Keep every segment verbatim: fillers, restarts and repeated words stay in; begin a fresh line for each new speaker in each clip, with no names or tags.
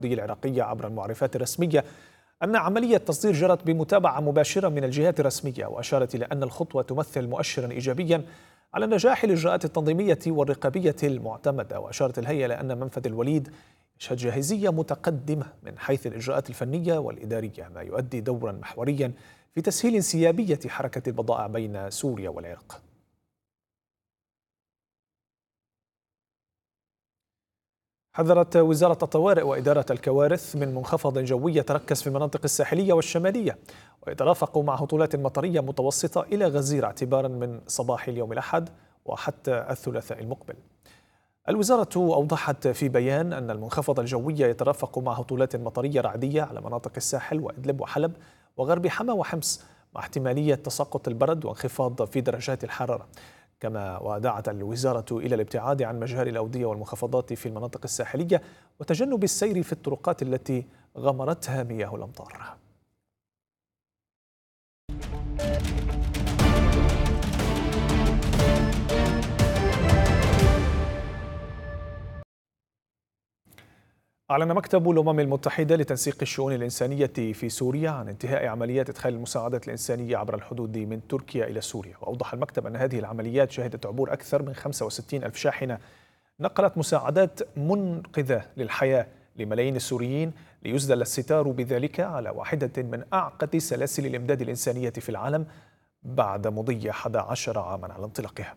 العراقية عبر المعرفات الرسمية أن عملية التصدير جرت بمتابعة مباشرة من الجهات الرسمية، وأشارت إلى أن الخطوة تمثل مؤشرا إيجابيا على نجاح الإجراءات التنظيمية والرقابية المعتمدة. وأشارت الهيئة إلى أن منفذ الوليد يشهد جاهزية متقدمة من حيث الإجراءات الفنية والإدارية، ما يؤدي دورا محوريا في تسهيل انسيابية حركة البضائع بين سوريا والعراق. حذرت وزارة الطوارئ وإدارة الكوارث من منخفض جوي يتركز في المناطق الساحلية والشمالية ويترافق مع هطولات مطرية متوسطة إلى غزيرة اعتبارا من صباح اليوم الأحد وحتى الثلاثاء المقبل. الوزارة أوضحت في بيان أن المنخفض الجوي يترافق مع هطولات مطرية رعدية على مناطق الساحل وإدلب وحلب وغرب حما وحمص، مع احتمالية تساقط البرد وانخفاض في درجات الحرارة. كما ودعت الوزارة إلى الابتعاد عن مجاري الأودية والمنخفضات في المناطق الساحلية وتجنب السير في الطرقات التي غمرتها مياه الأمطار. أعلن مكتب الأمم المتحدة لتنسيق الشؤون الإنسانية في سوريا عن انتهاء عمليات إدخال المساعدات الإنسانية عبر الحدود من تركيا إلى سوريا. وأوضح المكتب أن هذه العمليات شهدت عبور أكثر من خمسة وستين ألف شاحنة نقلت مساعدات منقذة للحياة لملايين السوريين، ليسدل الستار بذلك على واحدة من أعقد سلاسل الإمداد الإنسانية في العالم بعد مضي أحد عشر عاما على انطلاقها.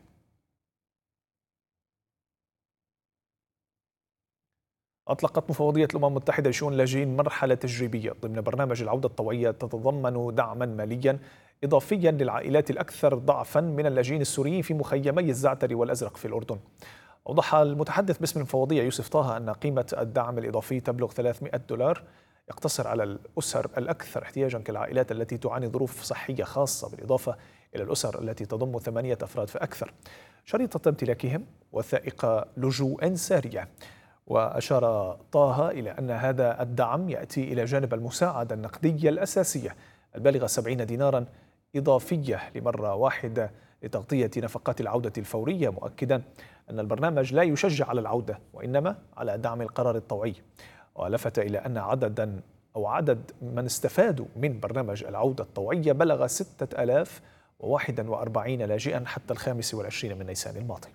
أطلقت مفوضية الأمم المتحدة لشؤون اللاجئين مرحلة تجريبية ضمن برنامج العودة الطوعية تتضمن دعما ماليا إضافيا للعائلات الأكثر ضعفا من اللاجئين السوريين في مخيمي الزعتر والأزرق في الأردن. أوضح المتحدث باسم المفوضية يوسف طه أن قيمة الدعم الإضافي تبلغ ثلاثمئة دولار، يقتصر على الأسر الأكثر احتياجا كالعائلات التي تعاني ظروف صحية خاصة، بالإضافة إلى الأسر التي تضم ثمانية أفراد فأكثر شريطة امتلاكهم وثائق لجوء سارية. وأشار طه إلى أن هذا الدعم يأتي إلى جانب المساعدة النقدية الأساسية البالغة سبعين دينارا إضافية لمرة واحدة لتغطية نفقات العودة الفورية، مؤكدا أن البرنامج لا يشجع على العودة وإنما على دعم القرار الطوعي. ولفت إلى أن عددا أو عدد من استفادوا من برنامج العودة الطوعية بلغ ستة آلاف وواحد وأربعين لاجئا حتى الخامس والعشرين من نيسان الماضي.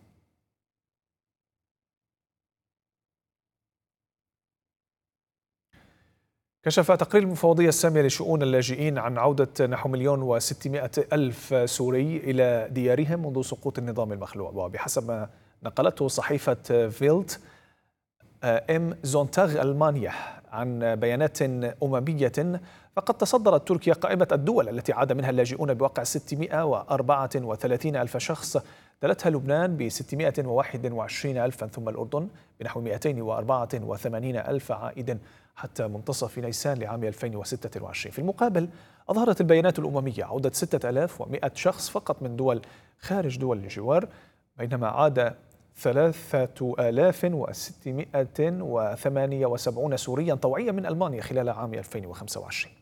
كشف تقرير المفوضية السامية لشؤون اللاجئين عن عودة نحو مليون وستمائة ألف سوري إلى ديارهم منذ سقوط النظام المخلوع. وبحسب ما نقلته صحيفة فيلت ام زونتاغ ألمانيا عن بيانات أممية، فقد تصدرت تركيا قائمة الدول التي عاد منها اللاجئون بواقع ستمائة وأربعة وثلاثين ألف شخص، تلتها لبنان ب ستمائة وواحد وعشرين ألفا، ثم الأردن بنحو مئتين وأربعة وثمانين ألف عائد حتى منتصف نيسان لعام ألفين وستة وعشرين. في المقابل أظهرت البيانات الأممية عودة ستة آلاف ومئة شخص فقط من دول خارج دول الجوار، بينما عاد ثلاثة آلاف وستمائة وثمانية وسبعين سوريا طوعيا من ألمانيا خلال عام ألفين وخمسة وعشرين.